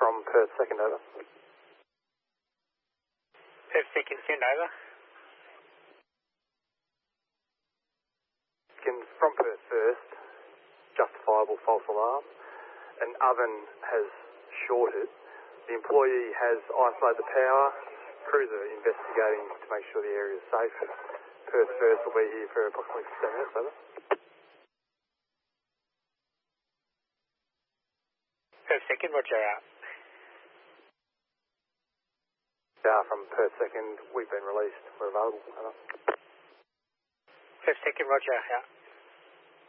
from Perth second, over. Perth second, send over. From Perth first, justifiable false alarm. An oven has shorted. The employee has isolated the power. Crews are investigating to make sure the area is safe. Perth first will be here for approximately 15 minutes, over. Perth second, roger out. From Perth second, we've been released. We're available, over. Perth second, roger out.